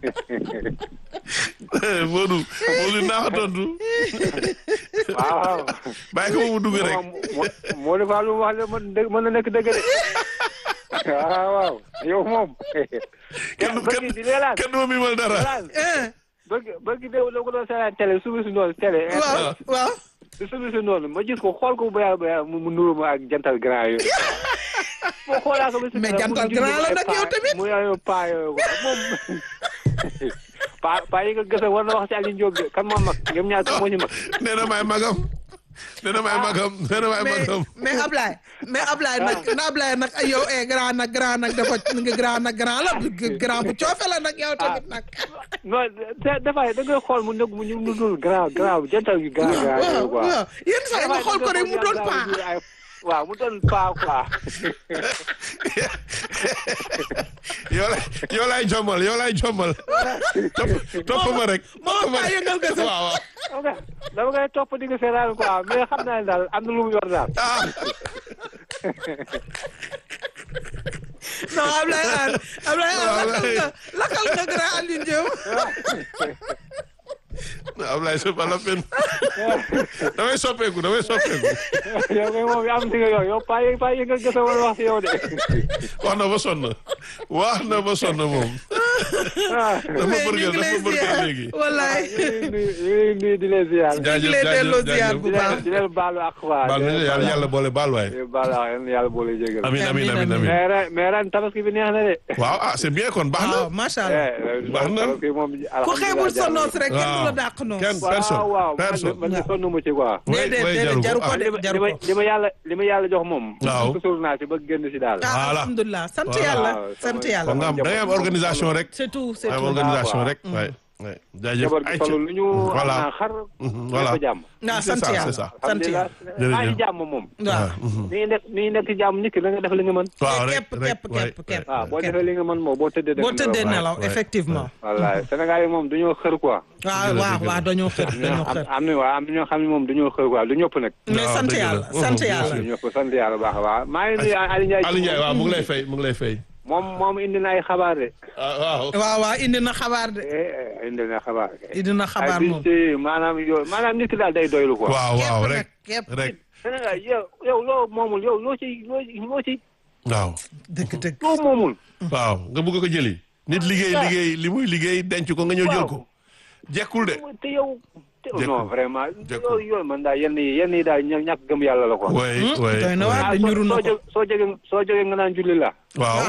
Modou naa ko tontu. waaw. bàyyi ko mu dugg rek. moo di Fallou wax la mën na nekk dëgg de. waaw yow moom. kenn du ma mimal dara. bëgg de la ko doon seetaan télé subi si noonu télé. waaw. subi si noonu ma gis ko xool ko bu baax mu nuru ma ak jantal grand yooyu. boo xoolaa ko mais jantal grand la nag yow tamit. mu yaayu paa yooyu moom. paa yi nga gëstu war na wax ci Aliou Diop de kan moo mag ñoom ñaar kan moo ñu mag. nee na may magam. mais Ablaye nag ay yow grand nag dafa grand la grand bu coofe la nag yow tamit nag. non dafay da ngay xool mu nekk mu nul grand jantal gi grand. waaw yenn saa yi nga xool ko rek mu doon paa. waaw mu doon paa quoi. yow laay jommal. topp ma rek. moo paa yëngal nga sax. waaw. dama ngay topp di nga seetaan quoi mais xam naa ne daal am na lu mu yor daal. non Ablaye lakal nga grand Aliou Diop. Ablaye c'est pas la peine. damay soppeeku. yow kay moom am si nga yow paa yi nga gëstu wala wax si yow de. wax na ba sonn moom. dafa bëgg léegi. wallaay. ñu di leen ziar. jaajëf bu baax. di leen baalu ak waa. baal yàlla boole baal waay. yàlla boole jégal. amiin. mais ren tabaski bi neex na de. waaw c'est bien kon baax na. waaw macha allah. baax na ku xeebul sa noos rek kenn du la dàq noos. kenn personne. man de sonn mu ci quoi. déedéet jaru ko li ma yàlla jox moom. waaw suur naa ci ba génn si daal. alhamdulilah sant yàlla. kon nga am da ngay am organisation rek. c'est tout. am organisation rek. waay jaajëf ay ci lu ñu am naa xar. voilà sant yàlla sant yàlla. jërëjëf jàmm moom. waaw. ni nekk jàmm nit ki da nga def li nga mën. waaw rek képp. waaw boo defee li nga mën moom boo tëddee nelaw effectivement. wallaay Sénégal yi moom dañoo xër quoi. waaw dañoo xër. am na ñoo xam ne moom dañoo xër quoi du ñëpp nag. mais sant yàlla. du ñëpp sant yàlla baax a baax maa ngi nuyu Aliou Ndiaye. waaw mu ngi lay fay. moom indi na ay xabaar de. waaw indi na xabaar de. indi na xabaar. moom. maanaam nit ki daal day doylu quoi. waaw rek. Sénégal yow loo moomul yow loo ci. waaw. dëgg. loo moomul. waaw nga bëgg ko jëli. nit liggéey li muy liggéey denc ko nga ñëw jël ko. jekkul de. te yow. non vraiment yooyu man daal yenn yi daal ñàkk gëm yàlla la quoi. oui. doy na waar de ñuru na ko. soo jógee nga naan julli la. waaw.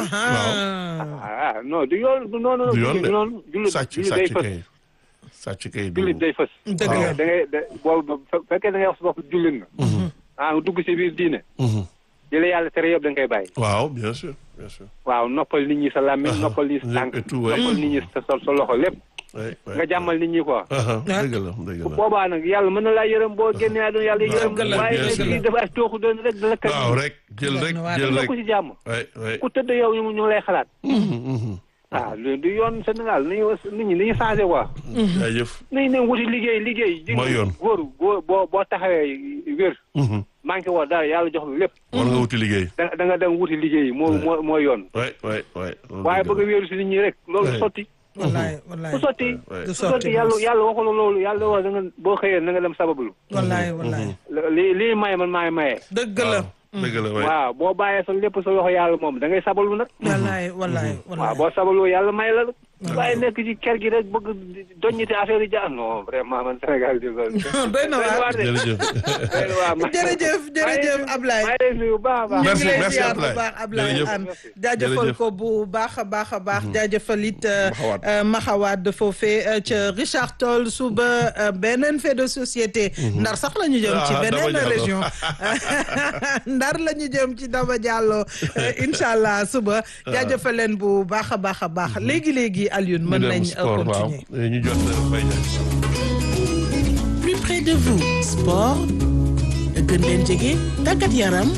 non du yoon du noonu. du yoon de julli day fës. sàcc kay julli day fës. dëgg la da ngay boo fekkee da ngay wax sa bopp jullit nga. nga dugg si biir diine. jële yàlla tere yëpp da nga koy bàyyi. waaw bien sûr. waaw noppal nit ñi sa làmmiñ noppal nit ñi sa tànk noppal nit ñi sa loxo lépp. nga jàmmal nit ñi quoi. dëgg la. bu boobaa nag yàlla mën na laa yërëm boo génnee àdduna yàlla yërëm. waaye léegi dafa ay tooxu doon rek dala kër. waaw rek jël rek ku ci jàmm. ku tëdd yow ñu lay xalaat. waaw du yoon Sénégal nit ñi dañuy changé quoi. jaajëf. nañ ne wuti liggéey. mooy yoon góor boo taxawee wér. manqué woo dara yàlla jox la lépp. war nga wuti liggéey. da nga dem wuti liggéey moo yoon. waaye bëgg a wéeru si nit ñi rek loolu sotti. wallaay du sotti yàlla waxula loolu yàlla wax da nga boo xëyee na nga dem sabablu. wallaay. lii maye man maay maye. dëgg la. waaw boo bàyyee sa lépp sa loxo yàlla moom da ngay sabalu nag. wallaay. waaw boo sabalu yàlla may la. waaye nekk ci kër gi rek bëgg doññite affaire yi ja non vraiment man Sénégal di loolu. doy na waar jërëjëf Ablaye. maa ngi lay nuyu bu baax a baax. merci Ablaye jaajëfal ko bu baax a baax. jaajëfal it Maxawaad foofee ca Richard Toll suba beneen fait de société. Ndar sax la ñu jëm ci beneen région. Ndar la ñu jëm ci Daba Diallo incha allah suba jaajëfal leen bu baax a baax léegi. Alioune mën nañ continuer ñu jot Mbaye Diagne. Plus près de vous sport gën leen jege tàggat yaram.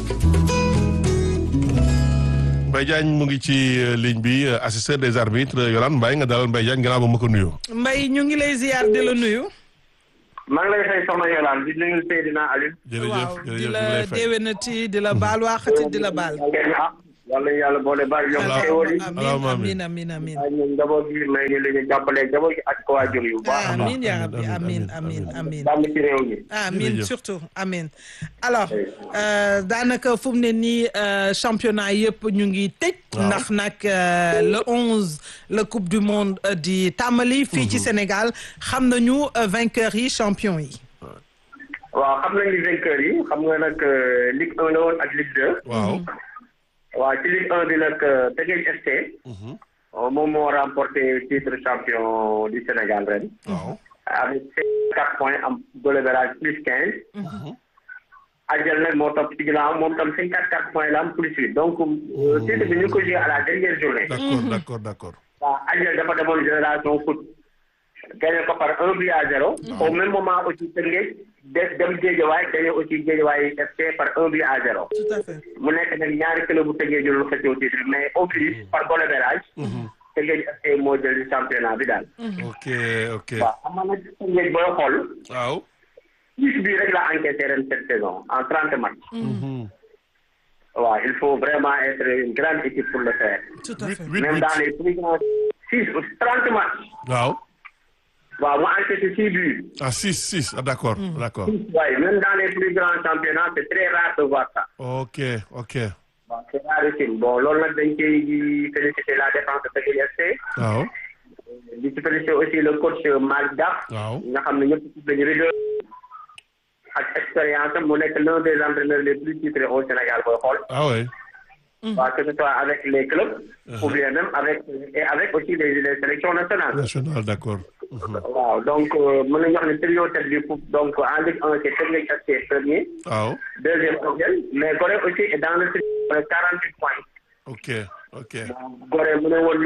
Mbaye Diagne mu ngi ci ligne bi assesseur des arbitres Yolande Mbaye nga dalal Mbaye Diagne gannaaw ba ma ko nuyu. Mbaye ñu ngi lay ziar di la nuyu. maa ngi lay fay soxna Yolande di nuyu Seydina Alioune. jërëjëf di la déwénati di la baal waxati di la baal. yàlla yàlla boole bari yokk xéwal yi. amiin amiin amiin. waaye ñun njaboot gi may ñu li ñu jàppalee njaboot gi ak waajur yu baax. amiin yaa rabbi amiin amiin amiin. jàmm ci réew mi. amiin surtout amiin. alors daanaka fu mu ne nii championnat yëpp ñu ngi tëj. ndax nag le 11 la coupe du monde di tàmbali. fii ci Sénégal xam nañu vainqueurs yi champion yi. waaw xam nañu vainqueurs yi xam nga nag Ligue 1 la woon ak Ligue 2. waaw. waaw ci Ligue 1 bi nag Teungueth FC. moom moo remporté titre champion du Sénégal ren. waaw. avec 4 points am goal average plus 15. Adjel nag moo topp ci ginnaaw moom tam 54 points la am plus 8 donc titre bi ñu ko joué à la dernière journée. d'accord. waaw Adjel dafa demoon génération foot. gagné ko par 1-0. au même moment aussi Teungueth dem Guédiawaye gagné aussi Guédiawaye FC par 1-0. tout à fait. mu nekk nag ñaari club bu Teungueth jëlul xëccoo titre mais au plus par goal average. Teungueth FC moo jël championnat bi daal. ok. waaw xam nga nag Teungueth booy xool. waaw. 10 buts rek la encaissé ren cette saison en 30 matchs. waaw il faut vraiment être une grande équipe pour le faire. tout à fait. même dans les plus grands 30 matchs. waaw. waaw mu encaissé 6 buts. ah 6 d'accord. waaye même dans les plus grands championnats c'est très rare de voir ça. ok. waaw c'est rarissime bon loolu nag dañ koy féliciter la défense de Teungueth FC. waaw. di ci féliciter aussi le coach Malick Daf. waaw. nga xam ne ñëpp dañu rigueur ak expérience mu nekk l'un des entraîneurs les plus titrés au Sénégal booy xool. ah oui. waaw que ce soit avec les clubs. ou bien même avec aussi les sélections nationales. D'accord. waaw donc mën nañu wax ne trio tête bi donc en Ligue 1 c'est Teungueth FC premier. waaw. deuxième Adjel mais Gorée aussi est dans le trio 48 points. ok. Gorée mu ne woon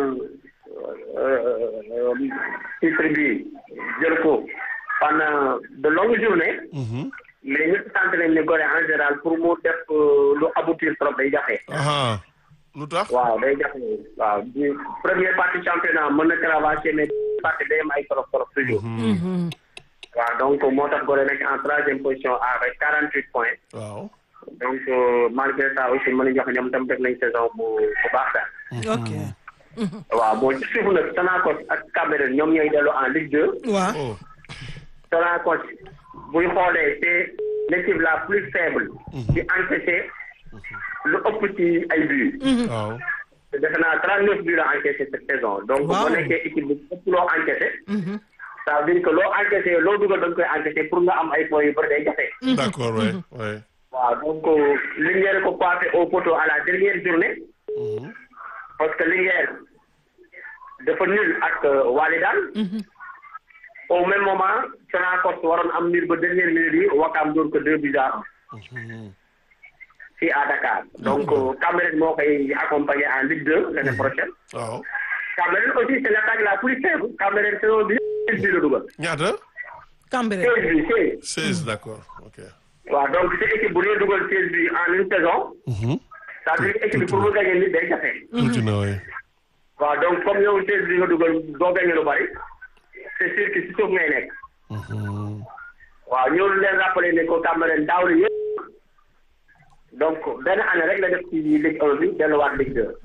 titre bi jël ko pendant de longues journées. mais ñëpp sant nañ ne Gorée en général pour mu def lu aboutir trop day jafe. lu tax. waaw day jafe waaw di première partie championnat mën na cravacher mais partie day am ay trop toujours. waaw donc moo tax Gorée nekk en 3e position avec 48 points. waaw. donc malgré ça aussi mën nañu wax ñoom tam def nañ saison bu baax daal. ok. waaw bon ci suuf nag Sonacos ak Cambérène ñoom ñooy dellu en Ligue 2. waaw. Sonacos buy xoolee c'est l'équipe la plus faible. di encaissé lu ëpp ci ay buts. waaw. defe naa 39 buts la encaissé cette saison. donc bu nekkee équipe bi ëpp loo encaissé. ça veut dire que loo encaissé loo dugal da nga koy encaissé pour nga am ay points yu bëri day jafe. d'accord ouais. waaw donc Linguère ko coiffé au poteau à la dernière journée. parce que Linguère dafa nul ak Walidane. au même moment Sonacos waroon am nul ba dernière minute yi Ouakam dóor ko 2-0. fii à Dakar. donc Cambérène moo koy accompagner en Ligue 2 l'année prochaine. waaw. Cambérène aussi c'est l'attaque la plus faible. Cambérène saison bi 16 bi la dugal. ñaata. Cambérène 16 bi 16 d'accord ok. waaw donc c'est équipe bu dee dugal 16 bi en une saison. ça veut dire équipe bi pour mu gagner nit day jafe. tuuti na oui. waaw donc comme yow 16 bi nga dugal doo gagner lu bari c'est sûr que si suuf ngay nekk. waaw ñoo leen rappeler ne ko Cambérène daaw la yëpp donc benn année rek la def ci Ligue 1 bi delluwaat Ligue 2.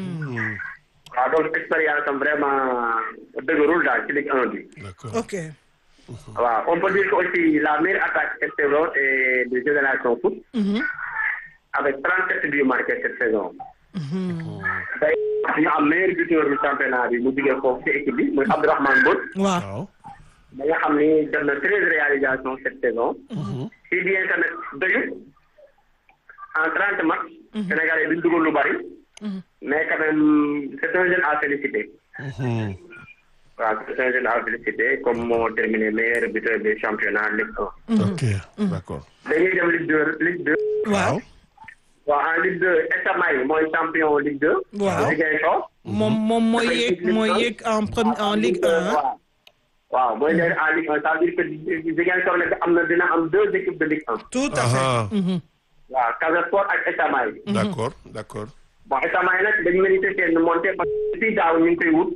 waaw donc expérience am vraiment dëgërul daal ci Ligue 1 bi. d'accord ok. waaw on peut dire que aussi la meilleure attaque cette saison est de Génération Foot. avec 37 buts marqués cette saison. day ñu am meilleur buteur du championnat bi mu jugee foofu ci équipe bi muy Abdourahmane Mbodj. waaw. da nga xam ni def na 13 réalisations cette saison. si bien que nag doyul en 30 matchs. Sénégalais duñ dugal lu bari. mais quand même c'est un jeune à féliciter. waaw c'est un jeune à féliciter comme moo terminé meilleur buteur du championnat Ligue 1. ok d'accord. dañuy dem Ligue 2. waaw. waaw en Ligue 2 Estamay mooy champion Ligue 2. waaw Ziguinchor. moom mooy yéeg en Ligue 1. waaw mooy yéeg en Ligue 1 ça veut dire que Ziguinchor nag dina am 2 équipes de Ligue 1. tout à fait. waaw Casa Sport ak Estamay. d'accord. bon Estamay nag dañu mérité seen montée parce que fii daaw ñu ngi koy wut.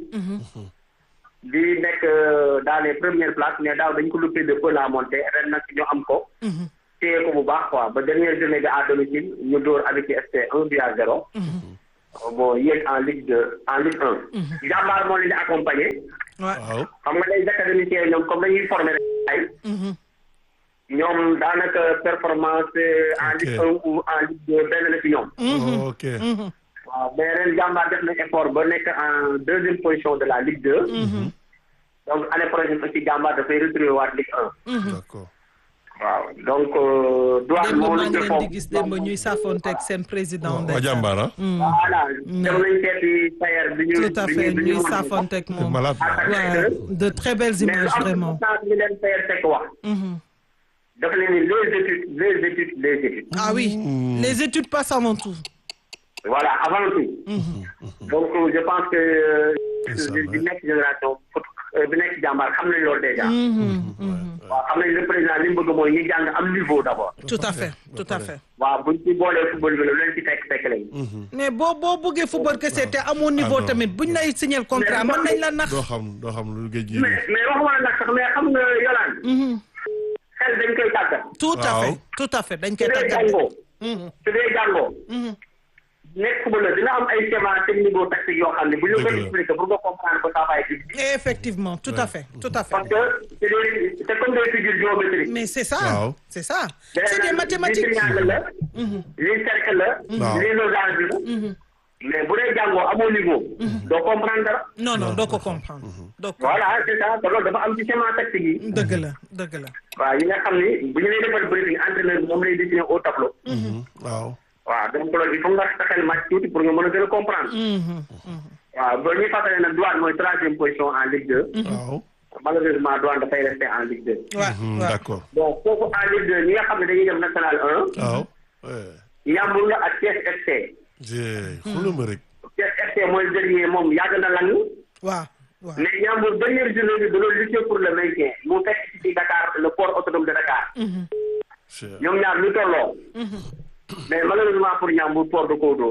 di nekk dans les premières places mais daaw dañ ko loupé de peu la montée ren nag ñu am ko. téye ko bu baax quoi ba dernière journée bi à domicile ñu dóor Amitié FC 1-0. bon yéeg en Ligue 2 en Ligue 1. Jàmbaar moo leen di accompagner. waaw xam nga day académiciens ñoom comme dañuy former ay. ñoom daanaka performance en Ligue 1 ou en Ligue 2 benn la ci ñoom. ok. waaw mais ren Jàmbaar def na effort ba nekk en deuxième position de la Ligue 2. donc année prochaine aussi Jàmbaar dafay retrouver waat Ligue 1. d'accord. waaw donc douane moo maa ñu ngi leen di gis démb ñuy saafonteeg seen président. waa Jàmbaar ah. voilà dem nañ seeti Sayer bi ñu. tout à fait ñuy saafonteeg moom. malade. waaw de très belles images vraiment. mais li leen Sayer fekk wax. dafa leen ni les études. ah oui les études passent avant tout. voilà avant tout. donc je pense que. di nekk génération bi nekk Jàmbaar xam nañ loolu déjà. waaw xam nañ le président li mu bëgg mooy ñu jàng am niveau d'abord. tout à fait tout à fait. waaw buñ ci boolee football bi la leen ci fekk lañ. mais boo bëggee football kese te amoo niveau tamit buñ lay signer contrat mën nañ la nax. doo xam lu géej gi. mais waxuma la nag sax mais xam nga Yolande. xel dañ koy tàggat. tout à fait dañ koy tàggat. su dee jàngoo. nekk footballeur dina am ay schéma technico tactique yoo xam ne bu ñu ko expliqué pour nga comprendre ko ça va être difficile. effectivement tout à fait. parce que c'est comme des figures géométriques. mais c'est ça. waaw c'est ça. c'est des mathématiques. lii triangle la. lii cercle la. lii losange la. mais bu dee jàngoo amoo niveau. doo comprendre dara. non doo ko comprendre. voilà c'est ça te loolu dafa am ci schéma tactique yi. dëgg la. waaw yi nga xam ni bu ñu lay defal briefing entraîneur bi moom lay dessiné au tableau. waaw. waaw donc loolu il faut nga taxal match tuuti pour nga mën a gën a comprendre. waaw ba ñuy fàttali nag douane mooy 3e position en Ligue 2. waaw. malheureusement douane dafay rester en Ligue 2. waaw d'accord. bon foofu en Ligue 2 ñi nga xam ne dañuy dem national 1. waaw. Yambour la ak Thiès FC. xoolal ma rek. Thiès FC mooy dernier moom yàgg na lang. waaw. mais Yambour dernière journée bi dañoo lutter pour le maintien mu fekk ci Dakar le port autonome de Dakar. ñoom ñaar ñu tolloo. mais malheureusement pour Ndiambour port de koo dóor.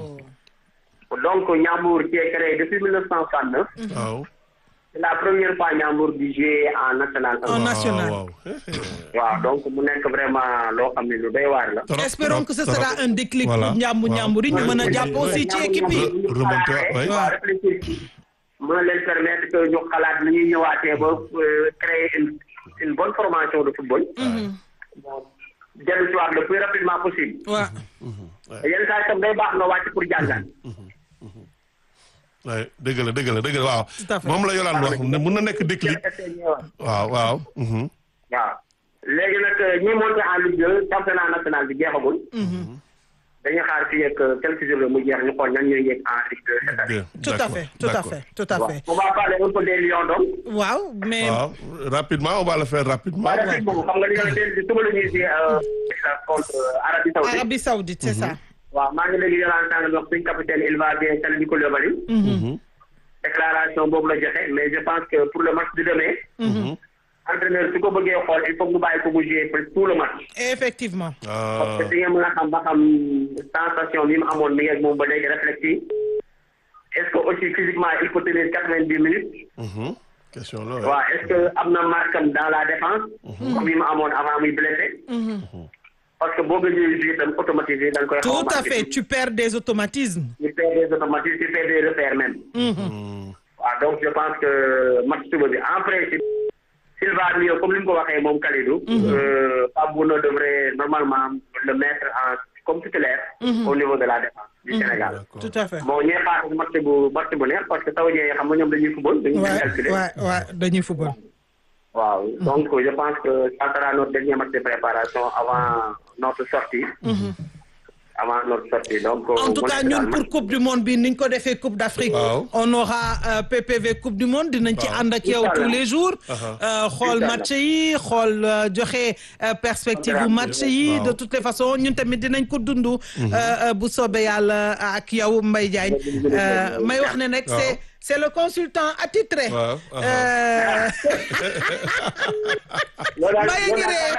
donc Ndiambour qui est créé depuis 1969. waaw. c'est la première fois Ndiambour di jouer en national. en national waaw donc mu nekk vraiment loo xam ne lu doy waar la. espérons que ce sera un déclic pour Ndiambour yi ñu mën a jàpp aussi ci équipe yi. waaw réfléchir ci mën leen permettre que ñu xalaat ni ñuy ñëwaatee ba créer une bonne formation de football. bon dellu si waat le plus rapidement possible. waaw. yenn saa yi tam day baax nga wàcc pour jàngat. waaye dëgg la waaw. moom la Yolande wax ne mun na nekk déclic. waaw. waaw léegi nag ñi monté en Ligue 2 championnat national bi jeexagul. dañuy xaar fii ak quelques jours mu jeex ñu xool ñan ñooy yegg en Ligue 2 cette année. tout à fait. on va parler un peu des Lions donc. waaw mais. waaw rapidement on va le faire rapidement. waaw rapidement xam nga li nga xamante ne suba la ñuy contre Arabie Saoudite. Arabie Saoudite c'est ça. waaw maa ngi léegi Yolande Tall wax suñ capitaine il va bien Kalidou Koulibaly. déclaration boobu la joxe mais je pense que pour le match de demain. entraîneur su ko bëggee xool il faut que mu bàyyi ko mu jouer tout le match. effectivement. parce que di nga mën a xam ba xam sensation bi mu amoon mi ngi ak moom ba léegi réfléchi. est-ce que aussi physiquement il peut tenir 90 minutes. question la waaw est-ce que am na marquam dans la défense. comme yi mu amoon avant muy blessé. parce que boo gëjee jouer itam automatisé da nga koy. tout à fait tu perds des automatismes. tu perds des automatismes tu perds des repères même. waaw donc je pense que match suba bi en principe. s'il va mieux comme li mu ko waxee moom Kalidou. Pape Bouna devrait normalement le mettre comme titulaire. au niveau de la défense du Sénégal. tout à fait bon ñuy xaar match bu neex parce que saoudien yi xam nga ñoom dañuy football. dañuy calculer dañuy football. waaw donc je pense que ça sera notre dernier match de préparation avant notre sortie. Donc, en tout cas ñun pour coupe du monde bi niñ ko defee coupe d'Afrique. on aura PPV coupe du monde dinañ ci ànd ak yow tous les jours. xool match yi xool joxe perspective bu match yi de toutes les façons ñun tamit dinañ ko dund. bu soobee yàlla ak yow Mbaye Diagne may wax ne nag c'est le consultant attitré. Mbaye ngi ree.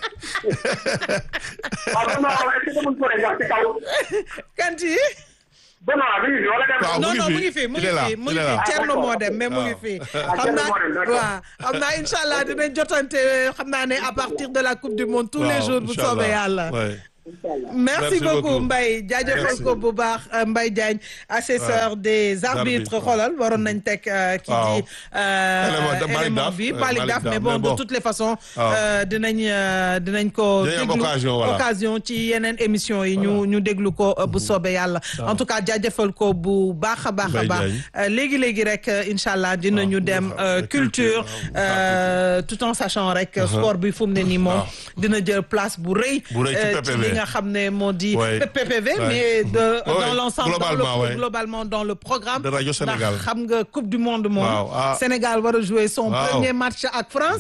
Kanti Benoît mi ngi fi wala dem. waaw non non mu mu ngi ngi fi mu il ngi est là, fi mu il ngi est fi là. Thierno moo dem mais mu ngi fi xam Thierno naa moo dem, d'accord. waaw xam naa incha allah dinañ jotante xam naa ne à partir de la coupe du monde tous les Waaw, jours bu incha allah. soobee yàlla. Ouais. Merci beaucoup beaucoup. Mbaye jaajëfal Merci. ko bu baax Mbaye Diagne assesseur des arbitres Arbitres, xoolal waroon nañ teg ki Waaw. di Malick élément Daf, bi Malick Malick Daf Daf, mais bon mais de bon. toutes les façons Waaw. dinañ ko Dinañ am déglu occasion, voilà. occasion ci yeneen émission yi ñu déglu ko bu soobee yàlla en tout cas jaajëfal ko bu baax a baax a Mbaye baax léegi rek incha allah dinañu dem culture tout en sachant rek sport bi fu mu ne nii moom dina jël place bu rëy Bu rëy ci ci PPV. li nga xam ne moo di Ouais. PPV Ouais. mais dans Ouais, l'ensemble globalement, ouais. globalement dans le programme De Radio Sénégal. ndax xam nga coupe du monde moom Waaw, ah. Sénégal war a jouer son Waaw. premier match ak France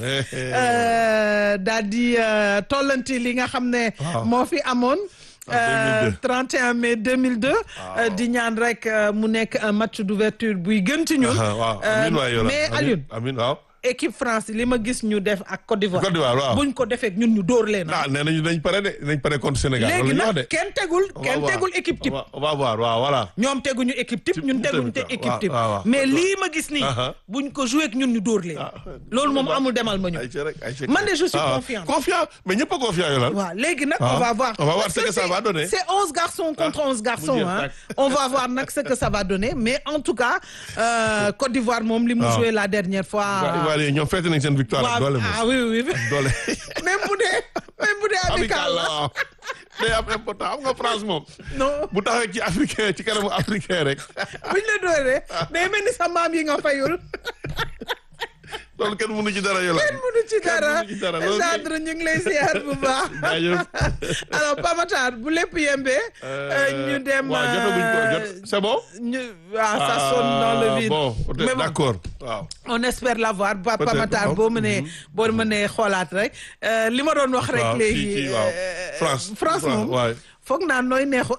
daal di tollanti li nga xam ne Waaw. moo fi amoon 2002. 31 mai 2002 di ñaan rek mu nekk un match d'ouverture buy gën ci ñun waaw amiin waay Yola mais Alioune amiin waaw. équipe France li ma gis ñu def ak Côte d'Ivoire Côte d'Ivoire waaw. buñ ko defee ñun ñu dóor leen ah nee nañu dañ pare de dañ pare contre Sénégal. léegi loolu la ñu wax de. nag kenn tegul équipe type on va voir waaw voilà. ñoom teguñu équipe type ñun teguñu te équipe type waaw. mais lii ma gis nii Aha. buñ ko joué ak ñun ñu dóor leen loolu moom amul demal ma ñu ay rek ay man de je suis confiant mais ñëpp a confiant Yola. waaw léegi nag Ah. on va voir On va voir Parce ce que ça va donner. c'est 11 garçons contre 11 garçons mu jeex hein. tàkk. On va voir nag ce que ça va donner mais en tout cas Côte d'Ivoire moom li mu Ah. joué la dernière fois Ivoire ñoom fête nañ seen victoire ak doole ah oui oui doole. même bu dee amical la waaw. day am important xam nga France moom. non bu taxee ci africain ci kanamu africain rek. buñ la dóoree day mel ni sa maam yi nga fayul loolu kenn mënu ci dara Yola. kenn mënu ci dara mënu ci dara, loolu kay. Jadre ñu ngi lay ziar bu baax Jaajëf. alors Pamatar bu lépp yembee ñu dem waaw jotaguñ ko jot c'est bon. ça sonne dans le vide bon Mais bon, d'accord waaw. on espère l'avoir ba Peut-être, Pamatar waaw. boo mënee xoolaat rek li ma doon wax rek waaw, léegi kii, waaw. France moom waay. foog naa nooy neexu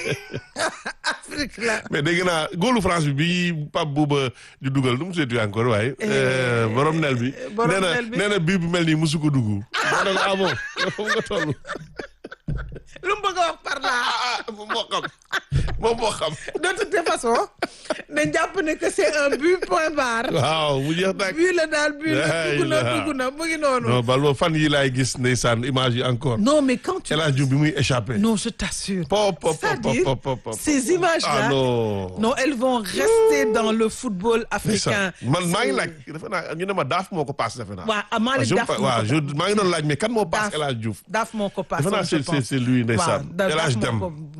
Afrique la mais dégg naa góolu France bi Pape Bouba di dugal nu mu seetu encore waaye. borom nel bi. borom nel bi nee na bii bu mel nii musu ko dugg. ma ne ko ah bon foofu nga toll. lu mu bëgg a wax par là moom moo xam moom moo xam. de toute façon dañ jàpp ne que c'est un but point barre waaw mu jeex nag. but la daal but la dugg na mu ngi noonu non Balbo fan yi laay gis ndeysaan image yi encore. non mais quand tu El Hadj Diouf bi muy échappé. non je t'assure c'est-à-dire ces images-là non elles vont rester dans le football africain man maa ngi laaj defe naa ñu ne ma daaf moo ko paas defe naa. waaw Malick Daf maa ngi doon laaj mais kan moo paas El Hadj Diouf. Daf moo ko paas defe naa c'est lui ndeysaan. El Hadj Dem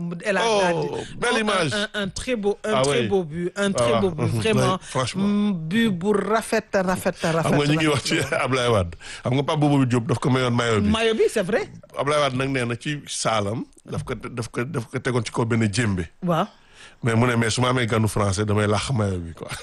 belle image un très beau but vraiment franchement but bu rafet xam nga ñu ngi wax ci Ablaye Wade xam nga Pape Bouba Diop daf ko mayoon maillot bi c'est vrai Ablaye Wade nag nee na ci saalam daf ko tegoon ci kaw benn jémbe waaw mais mu ne mais su ma amee ganu français damay làq maillot bi quoi.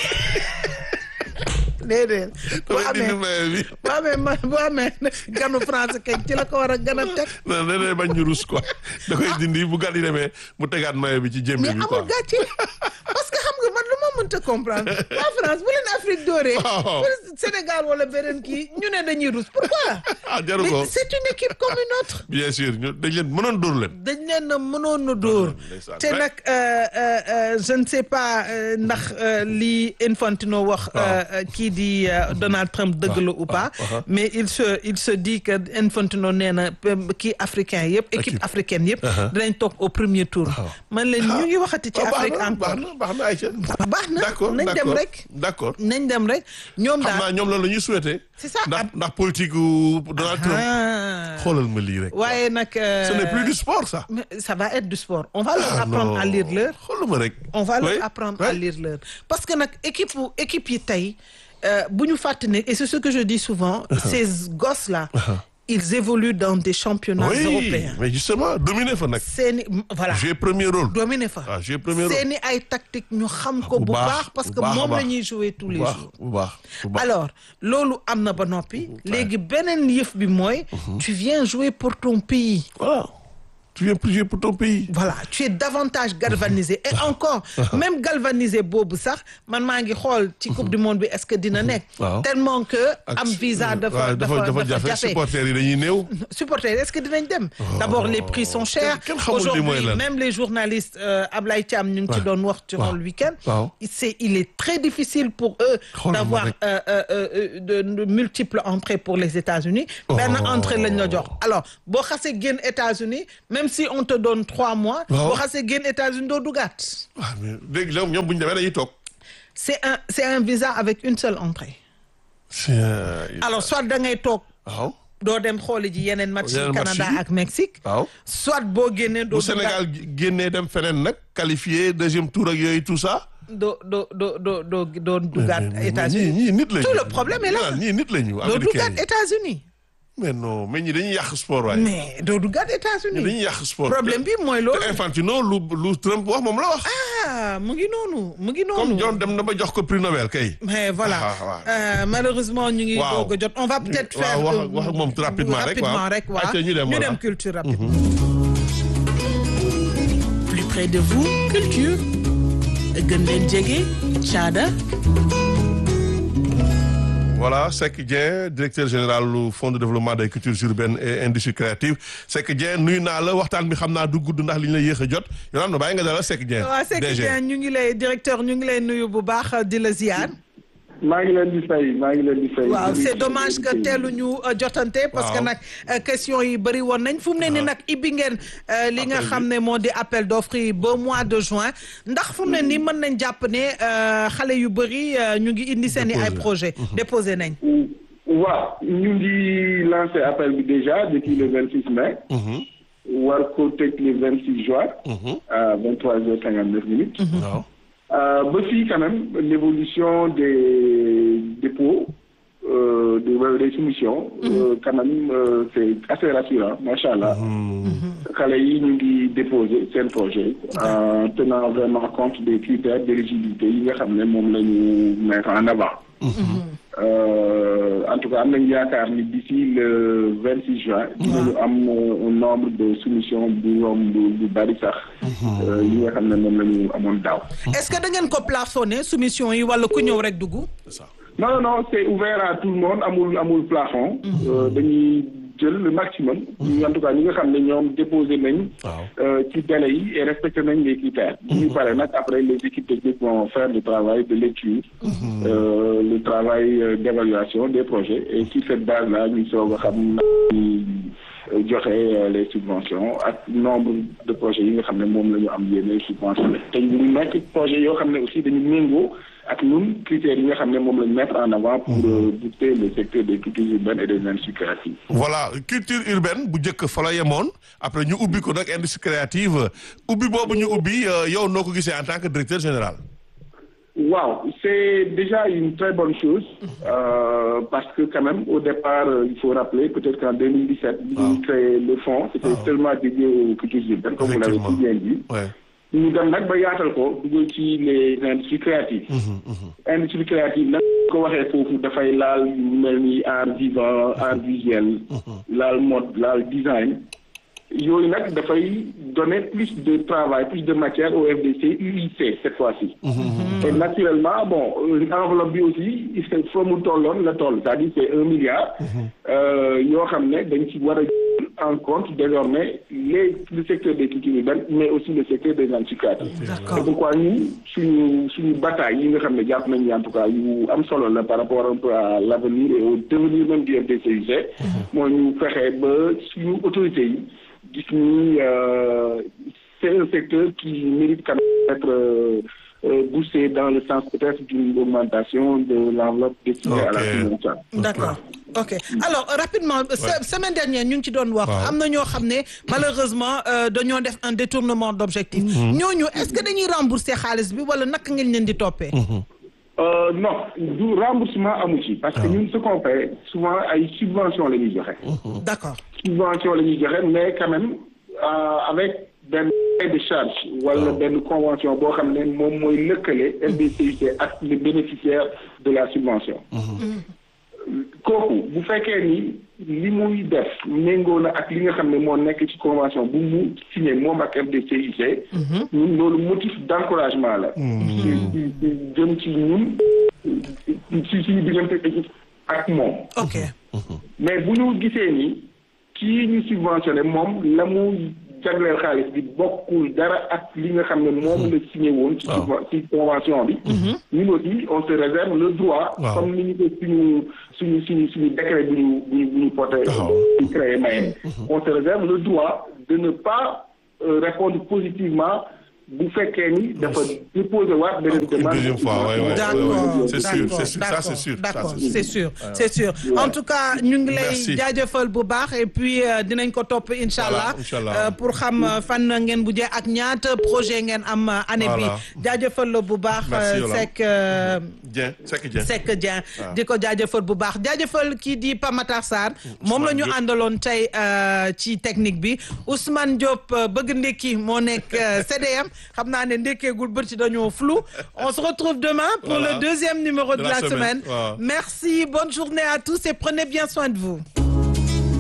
déedéet damay dindi maillot bi bu amee ganu français kay ci la ko war a gën a teg non nee bañ ñu rus quoi da koy dindi bu gan yi demee mu tegaat maillot bi ci jémbe mais bi quoi. amul gàcce parce que xam nga man lu ma mënta comprendre waa France bu leen Afrique dooree Sénégal wala beneen kii ñu ne dañuy rus pourquoi jaru ko c'est une équipe comme une autre bien sûr ñu dañ leen mënoon dóor leen dañ leen a mënoon a dóor te nag je ne sais pas ndax li Infantino wax kii di Donald Trump dëgg la ou pas mais il se dit que Infantino nee na kii africain yëpp équipe africaine yëpp dinañ toog au premier tour man leen ñu ngi waxati ci Afrique encore baax na nañ dem rek d'accord nañ dem rek ñoom daal xam naa ñoom loolu la ñuy souhaité c'est ça ndax politique gu Donald Trump xoolal ma lii rek waaye nag ce n'est plus du sport ça mais ça va être du sport on va leur apprendre à lire l'heure xoolal ma rek on va leur apprendre à lire l'heure parce que nag équipe yi tey bu ñu fàtte ne et c'est ce que je dis souvent ces gosses là ils évoluent dans des championnats européens. mais justement dominer fa nag. seeni voilà jouer premier rôle. dominer fa. waaw jouer premier rôle seeni ay tactique ñu xam ko bu baax parce que moom la ñuy jouer tous les jours. bu baax alors loolu am na ba noppi. léegi beneen yëf bi mooy. tu viens jouer pour ton pays. voilà. tu viens plus jouer pour ton pays. Voilà, tu es davantage galvanisé et encore même galvanisé boobu sax man maa ngi xool ci coupe du monde bi est-ce que dina nekk. tellement que am visa dafa jafe. supporters yi dañuy néew. supporters est-ce que dinañ dem. d'abord les prix sont chers. Aujourd'hui même les journalistes Ablaye Thiam ñu ngi ci doon wax durant le week-end. il est très difficile pour eux d'avoir de multiples entrées pour les États-Unis. benn entrée lañ la jox alors boo xasee génn États-Unis même si on te donne 3 mois. boo xasee génn États-Unis doo dugaat. waaw mais léegi ñoom bu ñu demee dañuy toog. c'est un visa avec une seule entrée. alors soit da ngay toog. waaw. doo dem xooli ji yeneen match yi Canada ak Mexique. waaw soit boo génnee doo. bu Sénégal génnee dem feneen nag qualifié deuxième tour ak yooyu tout ça. doo dugaat États-Unis. ñii nit lañu. tout le problème est là. ñii nit lañu. doo dugaat États-Unis. mais non mais ñi dañuy yàq sport waaye. mais doo dugaat États-Unis. dañuy yàq sport. problème bi mooy loolu. te Infantino lu Trump wax moom la wax. mu ngi noonu. comme John dem na ba jox ko prix Nobel kay. mais voilà malheureusement ñu ngi doog a jot. on va peut-être faire wax ak moom rapidement rek waaw ñu dem culture rapidement. plus près de vous culture. gën leen jege Tchada. Voilà Seck Dieng directeur général du fonds de développement des cultures urbaines et industries créatives Seck Dieng nuyu naa la waxtaan bi xam naa du gudd ndax li ñu la yéex a jot yow na bàyyi nga dalal Seck Dieng. waaw Seck Dieng ñu ngi lay directeur ñu ngi lay nuyu bu baax di la ziar. maa ngi leen di fay. waaw c'est dommage que teelu ñu jotante. parce que nag question yi bëri woon nañ fu mu ne ni nag ibbi ngeen li nga xam ne moo di appel d'offres yi ba mois de juin ndax fu mu ne ni mën nañ jàpp ne xale yu bëri ñu ngi indi seen i ay projet déposé nañ. waaw ñu ngi lancé appel bi déjà depuis le 26 mai. war ko tëj le 26 juin. à 23h59. waaw. ba fii quand même l'évolution des dépôts des soumissions quand même c'est assez rassurant macha allah. xale yi ñu ngi déposer seen projet en tenant vraiment compte des critères d'éligibilité yi nga xam ne moom la ñu mettre en avant. En tout cas am nañu yaakaar ni d'ici le 26 juin. dinañu am un nombre de soumissions bu bari sax. yi nga xam ne moom la ñu amoon daaw. est-ce que da ngeen ko plafonné soumission yi wala ku ñëw rek dugg. non c'est ouvert à tout le monde amul plafond. dañuy jël le maximum. en tout cas ñi nga xam ne ñoom déposé nañ. ci délai yi et respecté nañ les critères. bu ñu paree nag après les équipes techniques vont faire le travail de lecture. le travail d'évaluation des projets et sur cette base là ñu soog a xam na joxe les subventions ak nombre de projets yi nga xam ne moom la ñu am yéene subventionné te ñu nekk projet yoo xam ne aussi dañu méngoo ak ñun critères yi nga xam ne moom la ñu mettre en avant pour booster le secteur des cultures urbaines et des industries créatives. voilà culture urbaine bu njëkk fa la yemoon après ñu ubbi ko nag industrie créative ubbi boobu ñu ubbi yow noo ko gisee en tant que directeur général. Wow, c'est déjà une très bonne chose parce que quand même au départ il faut rappeler peut-être qu'en 2017 ñu créé le fonds c'était seulement dédié aux cultures urbaines comme vous l'avez si bien dit. ñu dem nag ba yaatal ko dugal ci les industries créatives. industrie créative nag ko waxee foofu dafay laal mel ni art vivant art visuel. laal mode laal design. yooyu nag dafay donner plus de travail plus de matière au FDC UIC cette fois-ci. Et naturellement bon enveloppe bi aussi il faut mu tolloon la toll c'est-à-dire c'est 1 milliard. yoo xam ne dañ ci war a en compte désormais le secteur des cultures urbaines mais aussi le secteur des industries créatives. C'est pourquoi ñun suñu bataille yi nga xam ne jàpp nañu en tout cas yu am solo la par rapport un peu à l'avenir et au devenir même du FDCUC. mooy ñu fexe ba suñu autorités yi. C'est un secteur qui mérite quand même d'être boosté dans le sens peut-être d'une augmentation de l'enveloppe destinée à la subvention. D'accord. Ok alors rapidement semaine dernière ñu ngi ci doon wax am na ñoo xam ne malheureusement dañoo def un détournement d'objectif. ñooñu est-ce que dañuy rembourser xaalis bi wala naka ngeen leen di toppee. Non du remboursement amu ci parce que ñun ce qu'on fait souvent ay subventions la ñuy joxe. D'accord. Subvention la ñuy joxe mais quand même avec benn cahier de charge wala benn convention boo xam ne moom mooy lëkkale FDCUC ak les bénéficiaires de la subvention. kooku bu fekkee ni li muy def méngoo na ak li nga xam ne moo nekk ci convention bu mu signé moom ak FDCIC. ñun loolu motif d'encouragement la. ci jëm ci ñun ci suñu diggante ak moom. ok. mais bu ñu gisee ni kii ñu subventionné moom la mu jagleel xaalis bi bokkul dara ak li nga xam ne moom la signé woon ci convention bi. ñun aussi on se réserve le droit. comme ni ñu ko suñu décret bu ñu porté. ñu créé Mayenne. on se réserve le droit de ne pas répondre positivement. bu fekkee ni dafa déposé waat beneen demande. deuxième fois d'accord c'est sûr ça c'est sûr. d'accord c'est sûr en tout cas ñu ngi lay jaajëfal bu baax et puis dinañ ko topp incha allah pour xam fan ngeen bu jee ak ñaata projet ngeen am année bi jaajëfal la bu baax. Seck Dieng di ko jaajëfal bu baax jaajëfal kii di Pape Matar Sarr moom la ñu àndaloon tey ci technique bi Ousmane Diop bëgg ndekki moo nekk CDM. xam naa ne ndekkeegul bët ci dañoo flou on se retrouve demain pour le deuxième numéro de la semaine. Merci, bonne journée à tous et prenez bien soin de vous.